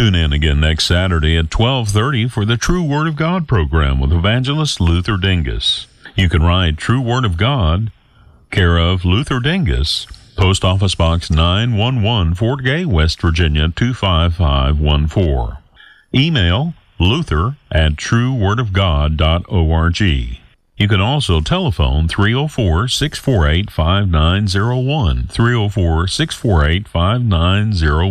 Tune in again next Saturday at 12:30 for the True Word of God program with evangelist Luther Dingus. You can write True Word of God, care of Luther Dingus, Post Office Box 911, Fort Gay, West Virginia 25514. Email luther@truewordofgod.org. You can also telephone 304-648-5901, 304-648-5901.